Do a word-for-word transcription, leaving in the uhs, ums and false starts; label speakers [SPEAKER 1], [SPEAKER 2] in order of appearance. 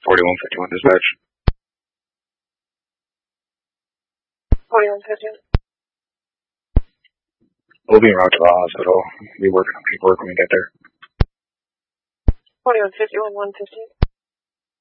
[SPEAKER 1] forty-one fifty-one dispatch.
[SPEAKER 2] forty-one fifty-one.
[SPEAKER 1] We'll be en route to the hospital. We'll be working on paperwork when we get there.
[SPEAKER 2] forty-one fifty-one, one fifteen.